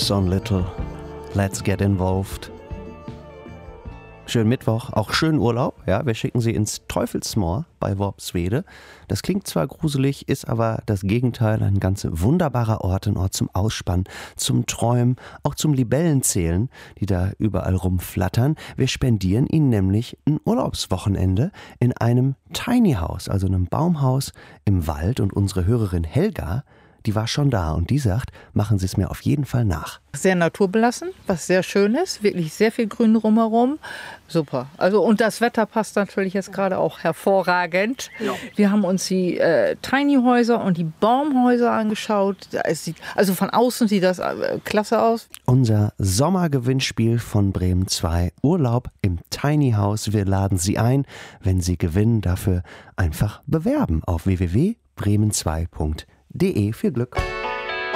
So little, let's get involved. Schönen Mittwoch, auch schönen Urlaub. Ja, wir schicken Sie ins Teufelsmoor bei Worpswede. Das klingt zwar gruselig, ist aber das Gegenteil. Ein ganz wunderbarer Ort, ein Ort zum Ausspannen, zum Träumen, auch zum Libellenzählen, die da überall rumflattern. Wir spendieren Ihnen nämlich ein Urlaubswochenende in einem Tiny House, also einem Baumhaus im Wald. Und unsere Hörerin Helga, die war schon da und die sagt, machen Sie es mir auf jeden Fall nach. Sehr naturbelassen, was sehr schön ist. Wirklich sehr viel Grün drumherum. Super. Also, und das Wetter passt natürlich jetzt gerade auch hervorragend. Ja. Wir haben uns die Tiny-Häuser und die Baumhäuser angeschaut. Also von außen sieht das klasse aus. Unser Sommergewinnspiel von Bremen 2. Urlaub im Tiny House. Wir laden Sie ein. Wenn Sie gewinnen, dafür einfach bewerben auf www.bremen2.de. Viel Glück!